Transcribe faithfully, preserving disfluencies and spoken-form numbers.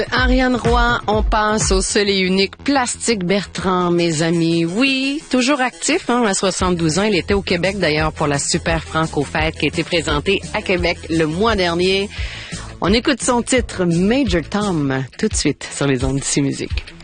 Ariane Roy, on passe au seul et unique Plastique Bertrand, mes amis. Oui, toujours actif, hein, à soixante-douze ans. Il était au Québec, d'ailleurs, pour la Super Franco-Fête qui a été présentée à Québec le mois dernier. On écoute son titre Major Tom tout de suite sur les ondes d'ici musique.